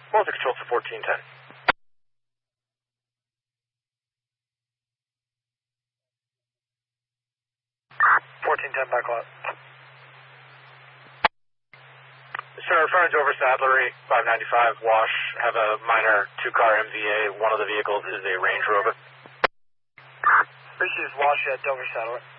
Delta Control to 1410. 1410 back lot. Sir, frontage over Sadlery, 595, wash, have a minor 2-car MVA. One of the vehicles is a Range Rover. This is wash at Dover Satellite.